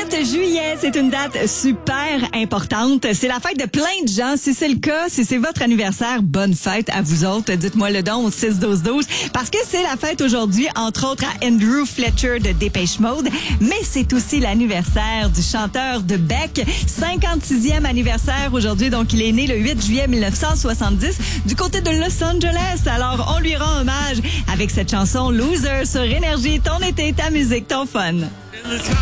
7 juillet, c'est une date super importante. C'est la fête de plein de gens. Si c'est le cas, si c'est votre anniversaire, bonne fête à vous autres. Dites-moi le don au 6-12-12 parce que c'est la fête aujourd'hui, entre autres à Andrew Fletcher de Dépêche Mode. Mais c'est aussi l'anniversaire du chanteur de Beck. 56e anniversaire aujourd'hui. Donc, il est né le 8 juillet 1970 du côté de Los Angeles. Alors, on lui rend hommage avec cette chanson Loser sur Énergie. Ton été, ta musique, ton fun.